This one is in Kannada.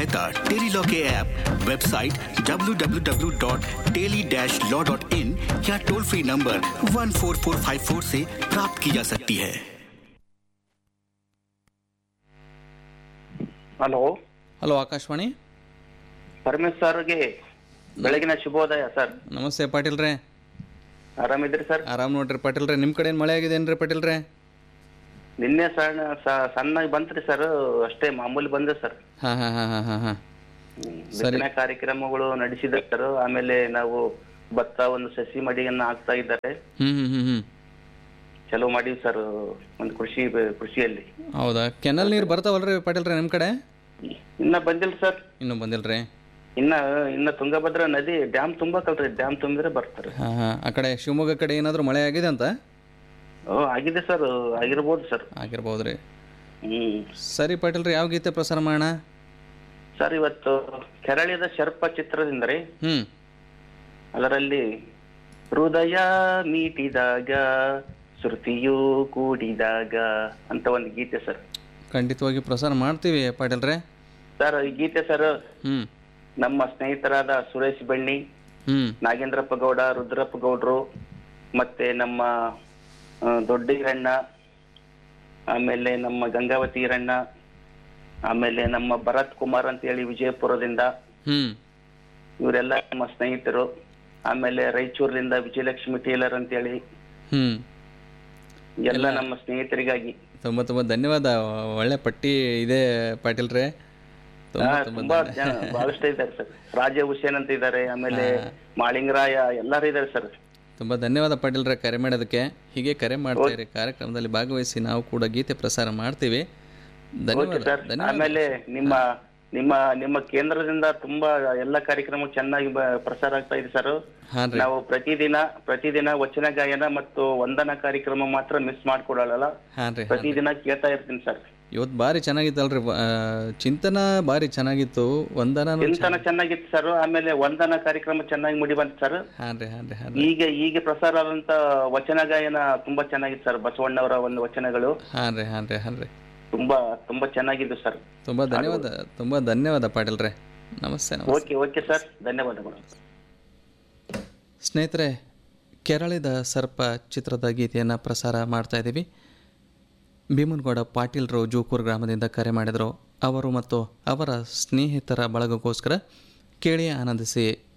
सहायता टेलीलॉ के ऐप, वेबसाइट www.teli-law.in या टोल फ्री नंबर 14454 से प्राप्त की जा सकती है। Hello hello, Akashvani. ಪರಮೇಶ್ ಸರ್ಗೆ ಬೆಳಗಿನ ಶುಭೋದಯ ಸರ್. ನಮಸ್ತೆ ಪಾಟೀಲ್ರೇ. ಆರಾಮಿದ್ರಿ ಸರ್? ಆರಾಮ್ ನೋಡ್ರಿ ಪಾಟೀಲ್ರೇ. ನಿಮ್ಮ ಕಡೆ ಮಳೆ ಆಗಿದೇನ್ರಿ ಪಾಟೀಲ್ರೇ? ನಿನ್ನೆ ಸಣ್ಣಗೆ ಬಂತ್ರಿ ಸರ್, ಅಷ್ಟೇ ಮಾಮೂಲಿ ಬಂದೆ ಸರ್. ಹಾಂ ಹಾಂ ಹಾಂ ಹಾಂ ಹಾಂ ಹಾಂ ಬಿತ್ತನೆ ಕಾರ್ಯಕ್ರಮಗಳು ನಡೆಸಿದ ಸರ್. ಆಮೇಲೆ ನಾವು ಭತ್ತ ಒಂದು ಸಸಿ ಮಡಿಯನ್ನ ಹಾಕ್ತಾ ಇದ್ದಾರೆ. ಚಲೋ ಮಾಡಿವಿ ಸರ್ ಒಂದು ಕೃಷಿಯಲ್ಲಿ. ಹೌದಾ? ಕೆನಲ್ ನೀರು ಬರ್ತಾವಲ್ರಿ ಪಾಟೀಲ್ರೇ ನಿಮ್ಮ ಕಡೆ? ಇನ್ನ ಬಂದಿಲ್ಲ ಸರ್. ಇನ್ನೂ ಬಂದಿಲ್ರಿ? ಇನ್ನ ತುಂಗಭದ್ರಾ ನದಿ ಡ್ಯಾಮ್ ತುಂಬಕಲ್ರಿ, ಡ್ಯಾಮ್ ತುಂಬಿದ್ರೆ ಬರ್ತಾರೆ. ಹಾಂ ಹಾಂ. ಆ ಕಡೆ ಶಿವಮೊಗ್ಗ ಕಡೆ ಏನಾದರೂ ಮಳೆ ಆಗಿದೆ ಅಂತ? ಆಗಿದೆ ಸರ್, ಆಗಿರ್ಬೋದು ಸರ್. ಆಗಿರ್ಬೋದ್ರಿ. ಸರಿ ಪಾಟೀಲ್ರಿ, ಯಾವ ಗೀತೆ ಪ್ರಸಾರ ಮಾಡೋಣ ಸರ್? ಇವತ್ತು ಕೆರಳಿದ ಶರ್ಪ ಚಿತ್ರದಿಂದ ರೀ. ಅದರಲ್ಲಿ ಹೃದಯ ಮೀಟಿದಾಗ ಶ್ರುತಿಯು ಕೂಡಿದಾಗ ಅಂತ ಒಂದು ಗೀತೆ ಸರ್. ಖಂಡಿತವಾಗಿ ಪ್ರಸಾರ ಮಾಡ್ತೀವಿ ಪಾಟೀಲ್ರೇ. ಸರ್ ಈ ಗೀತೆ ಸರ್ ನಮ್ಮ ಸ್ನೇಹಿತರಾದ ಸುರೇಶ್ ಬೆಣ್ಣಿ, ನಾಗೇಂದ್ರಪ್ಪ ಗೌಡ, ರುದ್ರಪ್ಪ ಗೌಡ್ರು, ಮತ್ತೆ ನಮ್ಮ ದೊಡ್ಡ ಈರಣ್ಣ, ಆಮೇಲೆ ನಮ್ಮ ಗಂಗಾವತಿ ಈರಣ್ಣ, ಆಮೇಲೆ ನಮ್ಮ ಭರತ್ ಕುಮಾರ್ ಅಂತ ಹೇಳಿ ವಿಜಯಪುರದಿಂದ, ಇವರೆಲ್ಲ ನಮ್ಮ ಸ್ನೇಹಿತರು. ಆಮೇಲೆ ರಾಯಚೂರಿನಿಂದ ವಿಜಯಲಕ್ಷ್ಮಿ ಟೇಲರ್ ಅಂತ ಹೇಳಿ, ಎಲ್ಲ ನಮ್ಮ ಸ್ನೇಹಿತರಿಗಾಗಿ ತುಂಬ ತುಂಬ ಧನ್ಯವಾದ. ಒಳ್ಳೆ ಪಟ್ಟಿ ಇದೆ ಪಾಟೀಲ್ರೇ. ತುಂಬಾ ಬಹಳಷ್ಟು ಇದ್ದಾರೆ ಸರ್. ರಾಜ ಹುಸೇನ್ ಅಂತ ಇದ್ದಾರೆ, ಆಮೇಲೆ ಮಾಳಿಂಗರಾಯ, ಎಲ್ಲರೂ ಇದ್ದಾರೆ ಸರ್. ತುಂಬ ಧನ್ಯವಾದ ಪಾಟೀಲ್ರೇ ಕರೆ ಮಾಡೋದಕ್ಕೆ. ಹೀಗೆ ಕರೆ ಮಾಡ್ತಾ ಇರಿ, ಕಾರ್ಯಕ್ರಮದಲ್ಲಿ ಭಾಗವಹಿಸಿ ನಾವು ಕೂಡ ಗೀತೆ ಪ್ರಸಾರ ಮಾಡ್ತೀವಿ. ಧನ್ಯವಾದ. ಆಮೇಲೆ ನಿಮ್ಮ ಕೇಂದ್ರದಿಂದ ತುಂಬಾ ಎಲ್ಲ ಕಾರ್ಯಕ್ರಮ ಚೆನ್ನಾಗಿ ಪ್ರಸಾರ ಆಗ್ತಾ ಇದೆ ಸರ್. ನಾವು ಪ್ರತಿದಿನ ವಚನ ಗಾಯನ ಮತ್ತು ವಂದನಾ ಕಾರ್ಯಕ್ರಮ ಮಾತ್ರ ಮಿಸ್ ಮಾಡ್ಕೊಡಲ್ಲ, ಪ್ರತಿದಿನ ಕೇಳ್ತಾ ಇರ್ತೀನಿ ಸರ್. ಇವತ್ತು ಬಾರಿ ಚೆನ್ನಾಗಿತ್ತಲ್ರಿ, ಚಿಂತನ ಬಾರಿ ಚೆನ್ನಾಗಿತ್ತು, ಚಿಂತನ ಚೆನ್ನಾಗಿತ್ತು ಸರ್. ಆಮೇಲೆ ವಂದನಾ ಕಾರ್ಯಕ್ರಮ ಚೆನ್ನಾಗಿ ಮುಡಿ ಬಂತು ಸರ್. ಈಗ ಪ್ರಸಾರ ಆದಂತ ವಚನ ಗಾಯನ ತುಂಬಾ ಚೆನ್ನಾಗಿತ್ತು ಸರ್. ಬಸವಣ್ಣವರ ಒಂದು ವಚನಗಳು ತುಂಬಾ ಚೆನ್ನಾಗಿದ್ದು ಸರ್. ತುಂಬಾ ಧನ್ಯವಾದ ಪಾಟೀಲ್ರೇ. ನಮಸ್ತೆ. ಓಕೆ ಸರ್, ಧನ್ಯವಾದಗಳು. ಸ್ನೇಹಿತರೆ, ಕೆರಳಿದ ಸರ್ಪ ಚಿತ್ರದ ಗೀತೆಯನ್ನು ಪ್ರಸಾರ ಮಾಡ್ತಾ ಇದ್ದೀವಿ. ಭೀಮನಗೌಡ ಪಾಟೀಲ್ರು ಜೂಕೂರು ಗ್ರಾಮದಿಂದ ಕರೆ ಮಾಡಿದರು. ಅವರು ಮತ್ತು ಅವರ ಸ್ನೇಹಿತರ ಬಳಗಕ್ಕೋಸ್ಕರ ಕೇಳಿ ಆನಂದಿಸಿ